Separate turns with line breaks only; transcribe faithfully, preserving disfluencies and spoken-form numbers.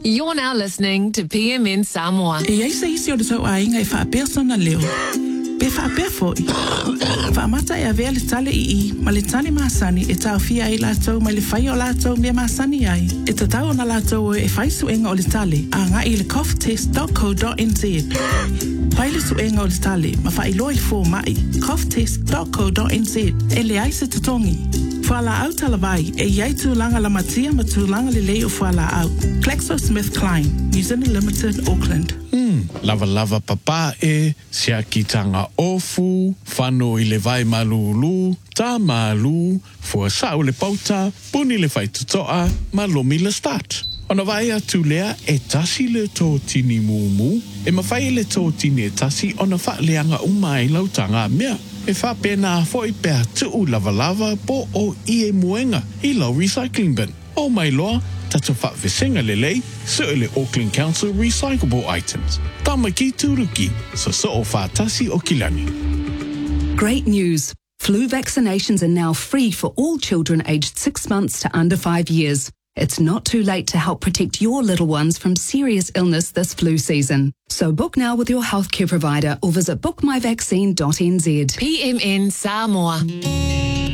You're now listening to P M N Samoa.
E ai se isi o le tau ainga e wha persona leo. Pe wha perfo i. Wha mata e a vea le tale i i, ma le tale maasani e tau fia i lātou, ma le whai o lātou mea maasani ai. E ta tau na lātou e whai suenga o le tale, a ngā i le cough test dot co dot n z. Whai le suenga o le tale, ma whai loi fō mai, cough test dot co dot n z. E le ai se tatongi. Whala au talavai, e iai tūlanga la matia ma tūlanga le leo whala au. GlaxoSmithKline, New Zealand Limited, Auckland.
Hmm, lava lava papa e, sia ki tanga ofu, whano i le vai malulu, tā malu, fua sao le pauta, puni le whai tutoa, ma lomi le start. Ona vai atu lea e tasi le tō tini mumu, e mawhai le tō tini e tasi ona wha leanga umai lautanga mea. E wha pēnā fwoi pēr tuu lava lava po o i e muenga i lau recycling bin. O mai loa, tata wha visenga le lei, so le Auckland Council recyclable items. Tama ki turuki, so so o wha tasi o kilani.
Great news! Flu vaccinations are now free for all children aged six months to under five years. It's not too late to help protect your little ones from serious illness this flu season. So book now with your healthcare provider or visit book my vaccine dot n z.
P M N Samoa.